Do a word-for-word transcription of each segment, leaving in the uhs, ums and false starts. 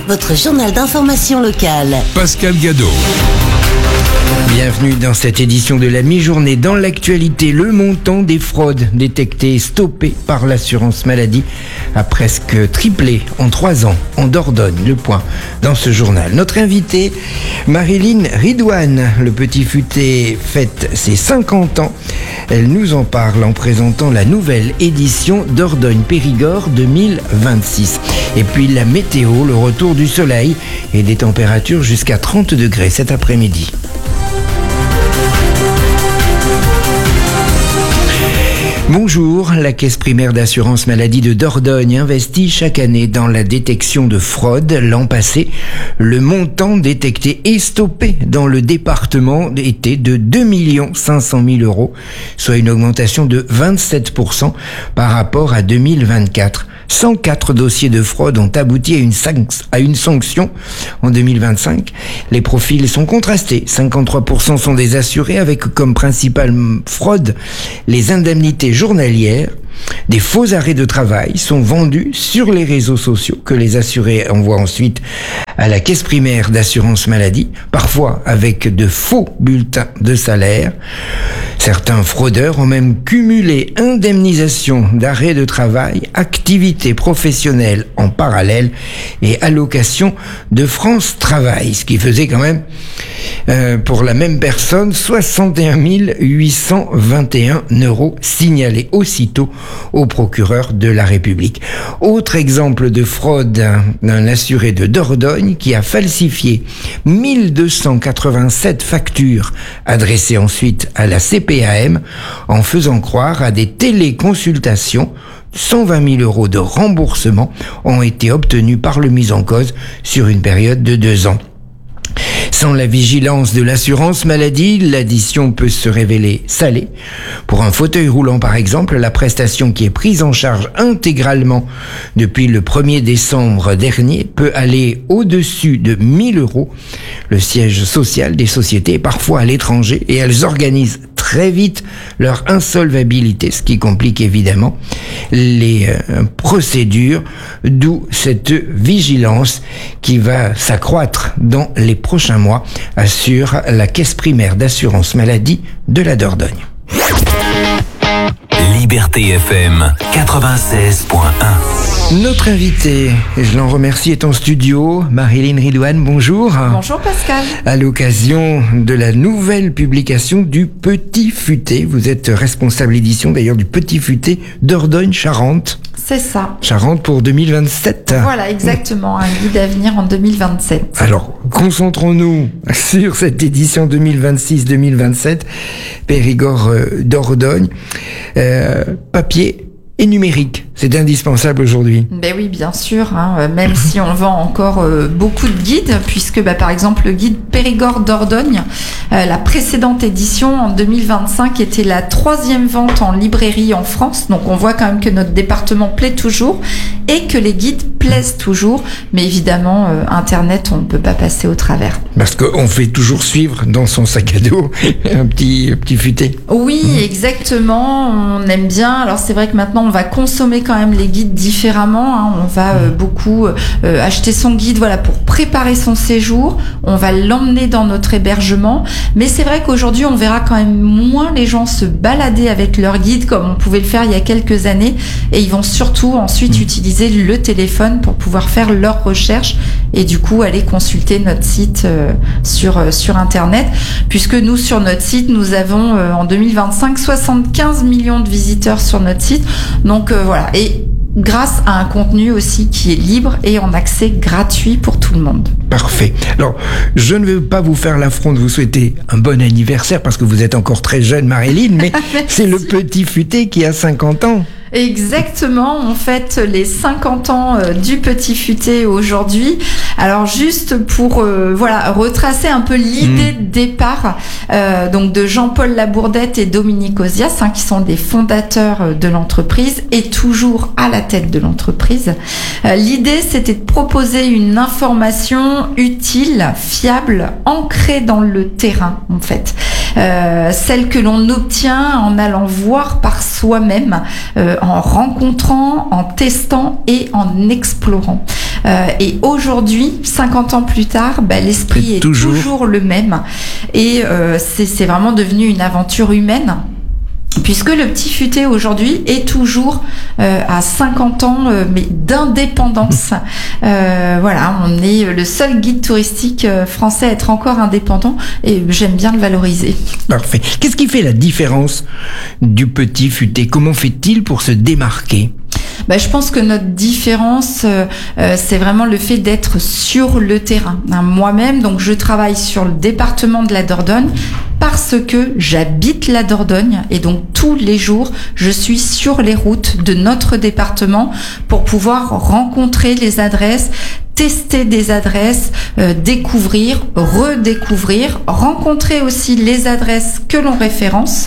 votre journal d'information locale. Pascal Gadot. Bienvenue dans cette édition de la mi-journée. Dans l'actualité, le montant des fraudes détectées et stoppées par l'assurance maladie a presque triplé en trois ans en Dordogne. Le point dans ce journal. Notre invitée, Marilyn Ridouane, le petit futé, fête ses cinquante ans. Elle nous en parle en présentant la nouvelle édition Dordogne-Périgord deux mille vingt-six. Et puis la météo, le retour du soleil et des températures jusqu'à trente degrés cet après-midi. Bonjour, la Caisse primaire d'assurance maladie de Dordogne investit chaque année dans la détection de fraude. L'an passé, le montant détecté et stoppé dans le département était de deux millions cinq cent mille euros, soit une augmentation de vingt-sept pour cent par rapport à deux mille vingt-quatre. cent quatre dossiers de fraude ont abouti à une, sanc- à une sanction en deux mille vingt-cinq. Les profils sont contrastés. cinquante-trois pour cent sont des assurés avec comme principale fraude les indemnités journalières. Des faux arrêts de travail sont vendus sur les réseaux sociaux que les assurés envoient ensuite à la caisse primaire d'assurance maladie, parfois avec de faux bulletins de salaire. Certains fraudeurs ont même cumulé indemnisation d'arrêt de travail, activité professionnelle en parallèle et allocation de France Travail, ce qui faisait quand même euh, pour la même personne soixante et un mille huit cent vingt et un euros signalés aussitôt au procureur de la République. Autre exemple de fraude d'un assuré de Dordogne qui a falsifié mille deux cent quatre-vingt-sept factures adressées ensuite à la C P A M en faisant croire à des téléconsultations. cent vingt mille euros de remboursement ont été obtenus par le mis en cause sur une période de deux ans. Sans la vigilance de l'assurance maladie, l'addition peut se révéler salée. Pour un fauteuil roulant par exemple, la prestation qui est prise en charge intégralement depuis le premier décembre dernier peut aller au-dessus de mille euros. Le siège social des sociétés est parfois à l'étranger et elles organisent très vite leur insolvabilité, ce qui complique évidemment les euh, procédures, d'où cette vigilance qui va s'accroître dans les prochains mois, assure la Caisse primaire d'assurance maladie de la Dordogne. Liberté F M quatre-vingt-seize point un. Notre invitée, et je l'en remercie, est en studio. Marilyn Ridouane, bonjour. Bonjour Pascal. À l'occasion de la nouvelle publication du Petit Futé, vous êtes responsable édition d'ailleurs du Petit Futé Dordogne-Charente. C'est ça. Charente pour deux mille vingt-sept. Voilà, exactement, un guide à venir en deux mille vingt-sept. Alors, concentrons-nous sur cette édition deux mille vingt-six deux mille vingt-sept, Périgord euh, Dordogne, euh, papier et numérique. C'est indispensable aujourd'hui. Ben oui, bien sûr, hein, même si on vend encore euh, beaucoup de guides, puisque bah, par exemple le guide Périgord Dordogne, euh, la précédente édition en deux mille vingt-cinq était la troisième vente en librairie en France, donc on voit quand même que notre département plaît toujours et que les guides plaisent toujours, mais évidemment euh, Internet on ne peut pas passer au travers. Parce qu'on fait toujours suivre dans son sac à dos un petit, un petit futé. Oui, mmh. exactement, on aime bien, alors c'est vrai que maintenant on va consommer quand même les guides différemment, hein. On va euh, beaucoup euh, acheter son guide voilà pour préparer son séjour, on va l'emmener dans notre hébergement, mais c'est vrai qu'aujourd'hui on verra quand même moins les gens se balader avec leur guide comme on pouvait le faire il y a quelques années, et ils vont surtout ensuite mmh. utiliser le téléphone pour pouvoir faire leurs recherches et du coup aller consulter notre site euh, sur euh, sur internet, puisque nous sur notre site nous avons euh, en deux mille vingt-cinq soixante-quinze millions de visiteurs sur notre site, donc euh, voilà, et grâce à un contenu aussi qui est libre et en accès gratuit pour tout le monde. Parfait. Alors, je ne vais pas vous faire l'affront de vous souhaiter un bon anniversaire parce que vous êtes encore très jeune, Marilyn, mais c'est le Petit Futé qui a cinquante ans. Exactement, on fête les cinquante ans euh, du Petit Futé aujourd'hui. Alors juste pour euh, voilà retracer un peu l'idée mmh. de départ euh, donc de Jean-Paul Labourdette et Dominique Ozias, hein, qui sont des fondateurs de l'entreprise et toujours à la tête de l'entreprise. Euh, l'idée c'était de proposer une information utile, fiable, ancrée dans le terrain en fait. Euh, celle que l'on obtient en allant voir par soi-même, euh, en rencontrant, en testant et en explorant. Euh, et aujourd'hui, cinquante ans plus tard, bah, l'esprit C'est est toujours... toujours le même. Et euh, c'est, c'est vraiment devenu une aventure humaine. Puisque le Petit Futé aujourd'hui est toujours euh, à cinquante ans, euh, mais d'indépendance. Euh, voilà, on est le seul guide touristique euh, français à être encore indépendant et j'aime bien le valoriser. Parfait. Qu'est-ce qui fait la différence du Petit Futé? Comment fait-il pour se démarquer? Bah, je pense que notre différence, euh, euh, c'est vraiment le fait d'être sur le terrain. Hein, moi-même, donc je travaille sur le département de la Dordogne parce que j'habite la Dordogne et donc tous les jours, je suis sur les routes de notre département pour pouvoir rencontrer les adresses, tester des adresses, euh, découvrir, redécouvrir, rencontrer aussi les adresses que l'on référence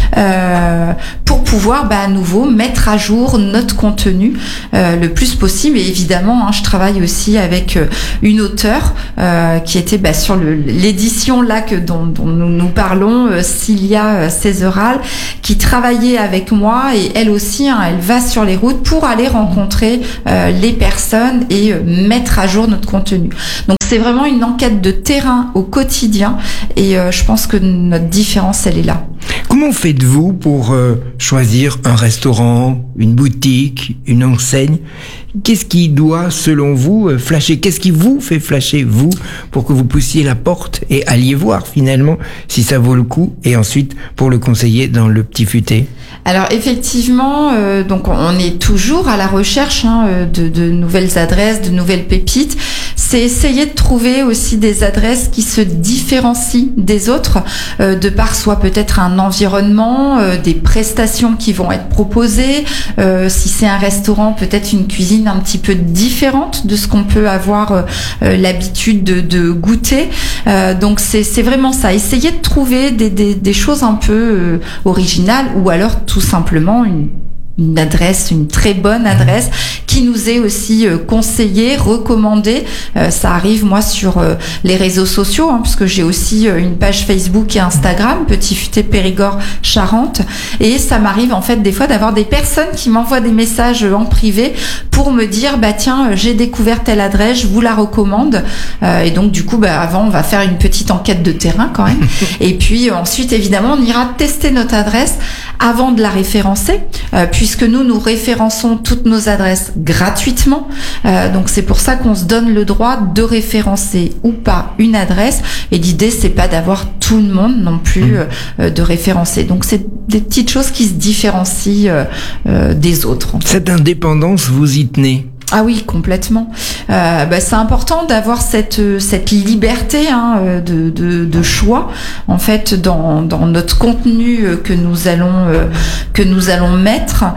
euh, pour pouvoir bah, à nouveau mettre à jour notre contenu euh, le plus possible. Et évidemment, hein, je travaille aussi avec euh, une auteure euh, qui était bah, sur le, l'édition là que dont, dont nous, nous parlons, euh, Cilia Césaral, qui travaillait avec moi et elle aussi, hein, elle va sur les routes pour aller rencontrer euh, les personnes et euh, mettre à jour notre contenu. Donc c'est vraiment une enquête de terrain au quotidien et euh, je pense que notre différence elle est là. Comment faites-vous pour euh, choisir un restaurant, une boutique, une enseigne? Qu'est-ce qui doit, selon vous, euh, flasher? Qu'est-ce qui vous fait flasher, vous, pour que vous poussiez la porte et alliez voir finalement si ça vaut le coup et ensuite pour le conseiller dans le Petit Futé? Alors effectivement, euh, donc on est toujours à la recherche hein, de, de nouvelles adresses, de nouvelles pépites. C'est essayer de trouver aussi des adresses qui se différencient des autres, euh, de par soit peut-être un environnement, euh, des prestations qui vont être proposées. Euh, si c'est un restaurant, peut-être une cuisine un petit peu différente de ce qu'on peut avoir euh, l'habitude de, de goûter. Euh, donc c'est, c'est vraiment ça, essayer de trouver des, des, des choses un peu euh, originales ou alors tout simplement une une adresse, une très bonne adresse qui nous est aussi euh, conseillée, recommandée. Euh, ça arrive moi sur euh, les réseaux sociaux, hein, puisque j'ai aussi euh, une page Facebook et Instagram, Petit Futé Périgord Charente, et ça m'arrive en fait des fois d'avoir des personnes qui m'envoient des messages en privé pour me dire bah tiens j'ai découvert telle adresse, je vous la recommande. Euh, et donc du coup bah avant on va faire une petite enquête de terrain quand même, et puis euh, ensuite évidemment on ira tester notre adresse avant de la référencer, euh, puis puisque nous, nous référençons toutes nos adresses gratuitement. Euh, donc c'est pour ça qu'on se donne le droit de référencer ou pas une adresse. Et l'idée, c'est pas d'avoir tout le monde non plus euh, de référencer. Donc c'est des petites choses qui se différencient euh, euh, des autres. Cette indépendance, vous y tenez? Ah oui, complètement. Euh, bah, c'est important d'avoir cette cette liberté hein, de, de de choix en fait dans dans notre contenu que nous allons euh, que nous allons mettre.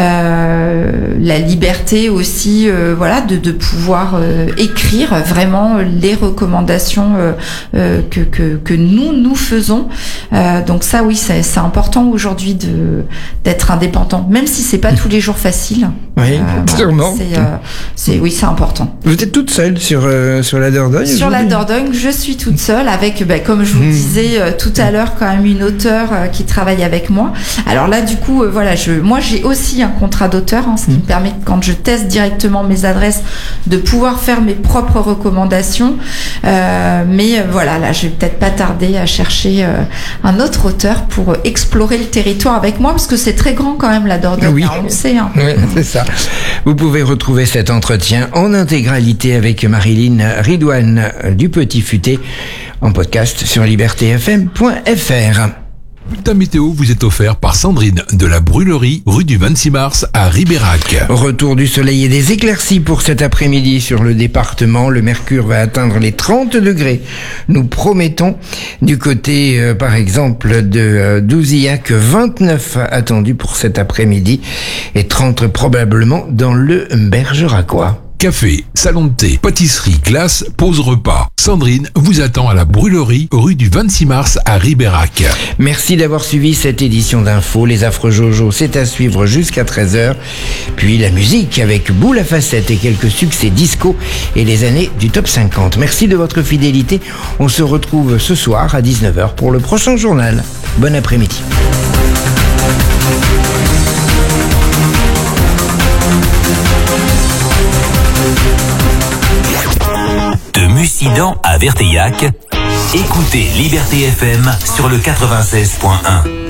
Euh, la liberté aussi, euh, voilà, de de pouvoir euh, écrire vraiment les recommandations euh, euh, que que que nous nous faisons. Euh, donc ça, oui, c'est c'est important aujourd'hui de d'être indépendant, même si c'est pas tous les jours facile. Oui, euh, sûrement. Voilà, c'est, euh, C'est, oui, c'est important. Vous êtes toute seule sur euh, sur la Dordogne? Sur la Dordogne, je suis toute seule avec, bah, comme je vous mmh. disais euh, tout à l'heure, quand même une auteure euh, qui travaille avec moi. Alors là, du coup, euh, voilà, je, moi, j'ai aussi un contrat d'auteur, hein, ce qui mmh. me permet, quand je teste directement mes adresses, de pouvoir faire mes propres recommandations. Euh, mais euh, voilà, là, je vais peut-être pas tarder à chercher euh, un autre auteur pour euh, explorer le territoire avec moi, parce que c'est très grand quand même la Dordogne. Oui, hein, on le sait. Hein. Oui, c'est ça. Vous pouvez retrouver cet entretien en intégralité avec Marilyn Ridouane du Petit Futé en podcast sur liberté f m point f r. Ta météo vous est offert par Sandrine de la Brûlerie, rue du vingt-six mars à Ribérac. Retour du soleil et des éclaircies pour cet après-midi sur le département. Le mercure va atteindre les trente degrés. Nous promettons du côté, euh, par exemple, de euh, Douzillac, vingt-neuf attendus pour cet après-midi et trente probablement dans le Bergeracois. Café, salon de thé, pâtisserie, glace, pause repas. Sandrine vous attend à la Brûlerie, rue du vingt-six mars à Ribérac. Merci d'avoir suivi cette édition d'info. Les Affreux Jojo, c'est à suivre jusqu'à treize heures. Puis la musique avec Boule à facettes et quelques succès disco et les années du top cinquante. Merci de votre fidélité. On se retrouve ce soir à dix-neuf heures pour le prochain journal. Bon après-midi. accident à Verteillac, écoutez Liberté F M sur le quatre-vingt-seize point un.